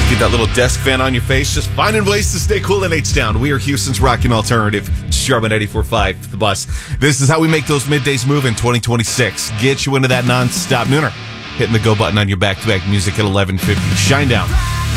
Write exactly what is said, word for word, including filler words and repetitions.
Get that little desk fan on your face. Just finding ways to stay cool in H-Town. We are Houston's rocking alternative. Sharman eighty-four point five, The Bus. This is how we make those middays move in twenty twenty-six. Get you into that non-stop nooner. Hitting the go button on your back-to-back music at eleven fifty. Shine down.